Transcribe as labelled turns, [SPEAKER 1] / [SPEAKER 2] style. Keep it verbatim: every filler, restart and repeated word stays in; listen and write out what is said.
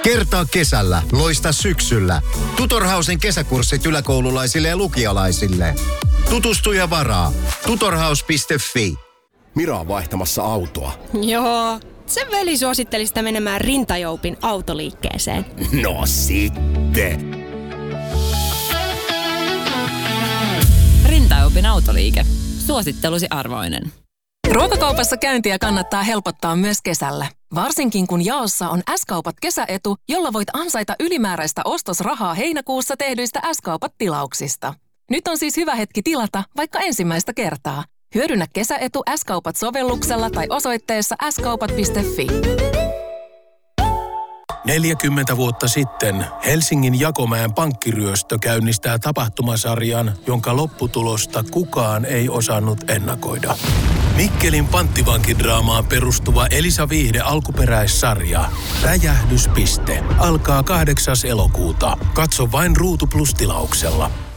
[SPEAKER 1] Kertaa kesällä, loista syksyllä. Tutorhausen kesäkurssit yläkoululaisille ja lukiolaisille. Tutustu ja varaa. tutorhaus piste fi.
[SPEAKER 2] Mira on vaihtamassa autoa.
[SPEAKER 3] Joo, sen veli suositteli sitä menemään Rintajoupin autoliikkeeseen.
[SPEAKER 2] No sitten.
[SPEAKER 4] Rintajoupin autoliike. Suosittelusi arvoinen.
[SPEAKER 5] Ruokakaupassa käyntiä kannattaa helpottaa myös kesällä. Varsinkin kun jaossa on S-kaupat kesäetu, jolla voit ansaita ylimääräistä ostosrahaa heinäkuussa tehdyistä S-kaupat-tilauksista. Nyt on siis hyvä hetki tilata vaikka ensimmäistä kertaa. Hyödynnä kesäetu S-kaupat-sovelluksella tai osoitteessa s kaupat piste fi.
[SPEAKER 6] neljäkymmentä vuotta sitten Helsingin Jakomäen pankkiryöstö käynnistää tapahtumasarjan, jonka lopputulosta kukaan ei osannut ennakoida. Mikkelin panttivankidraamaan perustuva Elisa Viihde alkuperäissarja Räjähdyspiste alkaa kahdeksas elokuuta. Katso vain Ruutu Plus -tilauksella.